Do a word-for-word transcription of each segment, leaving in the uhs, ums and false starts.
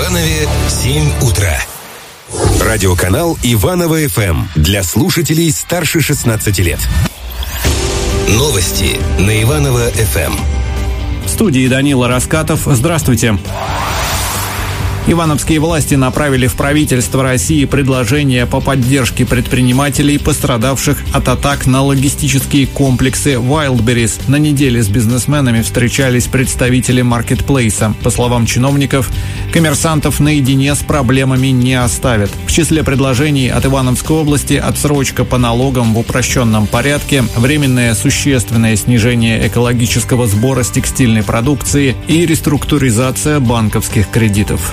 Иванове семь утра. Радиоканал Иваново-ФМ для слушателей старше шестнадцати лет. Новости на Иваново-ФМ. В студии Данила Раскатов. Здравствуйте. Ивановские власти направили в правительство России предложение по поддержке предпринимателей, пострадавших от атак на логистические комплексы Wildberries. На неделе с бизнесменами встречались представители маркетплейса. По словам чиновников, коммерсантов наедине с проблемами не оставят. В числе предложений от Ивановской области отсрочка по налогам в упрощенном порядке, временное существенное снижение экологического сбора с текстильной продукции и реструктуризация банковских кредитов.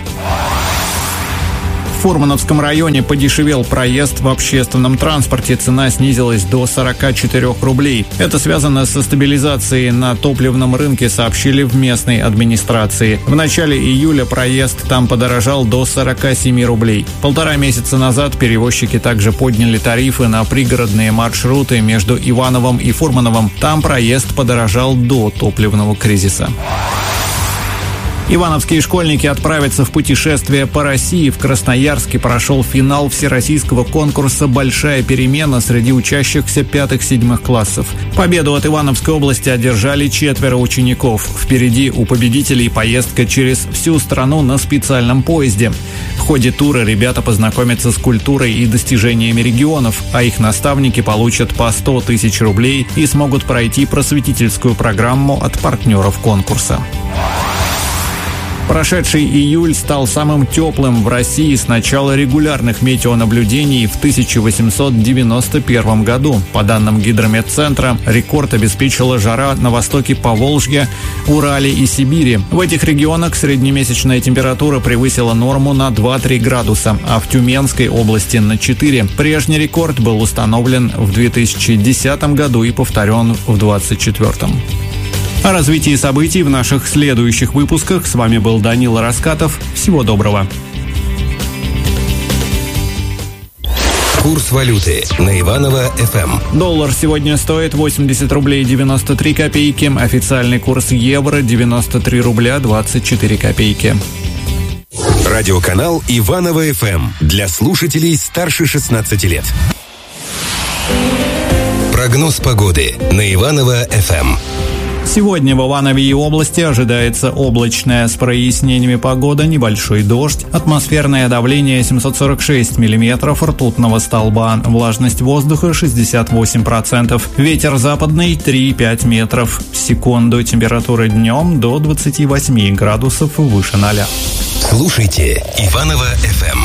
В Фурмановском районе подешевел проезд в общественном транспорте. Цена снизилась до сорока четырёх рублей. Это связано со стабилизацией на топливном рынке, сообщили в местной администрации. В начале июля проезд там подорожал до сорока семи рублей. Полтора месяца назад перевозчики также подняли тарифы на пригородные маршруты между Ивановым и Фурмановым. Там проезд подорожал до топливного кризиса. Ивановские школьники отправятся в путешествие по России. В Красноярске прошел финал всероссийского конкурса «Большая перемена» среди учащихся пятых-седьмых классов. Победу от Ивановской области одержали четверо учеников. Впереди у победителей поездка через всю страну на специальном поезде. В ходе тура ребята познакомятся с культурой и достижениями регионов, а их наставники получат по сто тысяч рублей и смогут пройти просветительскую программу от партнеров конкурса. Прошедший июль стал самым теплым в России с начала регулярных метеонаблюдений в тысяча восемьсот девяносто первом году. По данным Гидрометцентра, рекорд обеспечила жара на востоке Поволжья, Урале и Сибири. В этих регионах среднемесячная температура превысила норму на два-три градуса, а в Тюменской области на четыре. Прежний рекорд был установлен в две тысячи десятом году и повторен в двадцать четвёртом. О развитии событий в наших следующих выпусках. С вами был Данила Раскатов. Всего доброго. Курс валюты на Иваново-ФМ. Доллар сегодня стоит восемьдесят рублей девяносто три копейки. Официальный курс евро девяносто три рубля двадцать четыре копейки. Радиоканал Иваново-ФМ для слушателей старше шестнадцати лет. Прогноз погоды на Иваново-ФМ. Сегодня в Иванове и области ожидается облачная с прояснениями погода, небольшой дождь, атмосферное давление семьсот сорок шесть миллиметров ртутного столба, влажность воздуха шестьдесят восемь процентов, ветер западный три-пять метров в секунду, температура днем до двадцати восьми градусов выше ноля. Слушайте Иваново-ФМ.